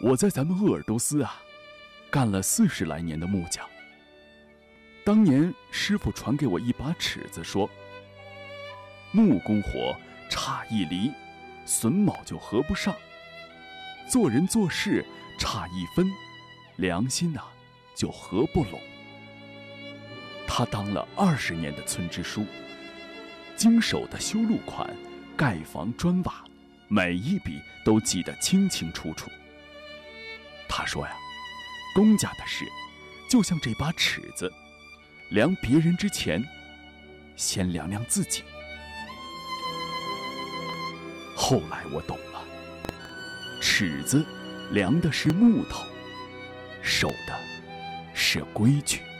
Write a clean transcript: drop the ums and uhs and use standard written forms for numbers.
我在咱们鄂尔多斯干了40来年的木匠。当年师傅传给我一把尺子，说木工活差一厘，榫卯就合不上；做人做事差1分，良心就合不拢。他当了20年的村支书，经手的修路款、盖房砖瓦，每一笔都记得清清楚楚。他说公家的事就像这把尺子，量别人之前，先量量自己。后来我懂了，尺子量的是木头，守的是规矩。